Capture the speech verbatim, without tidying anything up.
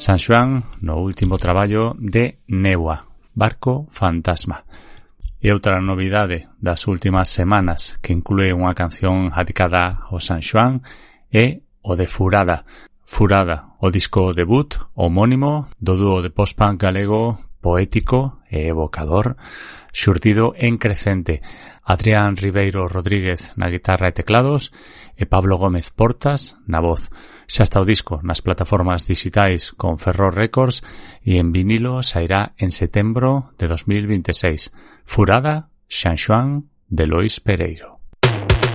San Xoán no último traballo de Neua, Barco Fantasma. E outra novidade das últimas semanas que inclúe unha canción dedicada ao San Xoán é o de Furada. Furada, o disco debut homónimo do dúo de post-punk galego poético e evocador xurdido en Crecente. Adrián Ribeiro Rodríguez na guitarra e teclados e Pablo Gómez Portas na voz. Xa está o disco nas plataformas digitais con Ferrol Records e en vinilo sairá en setembro de dos mil veintiséis. Furada, San Xoán de Lois Pereiro.